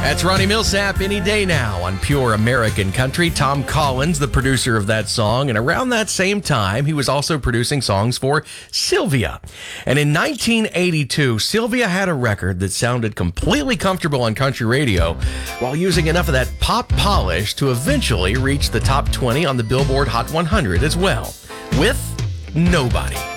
That's Ronnie Millsap, Any Day Now on Pure American Country. Tom Collins, the producer of that song. And around that same time, he was also producing songs for Sylvia. And in 1982, Sylvia had a record that sounded completely comfortable on country radio while using enough of that pop polish to eventually reach the top 20 on the Billboard Hot 100 as well, with Nobody.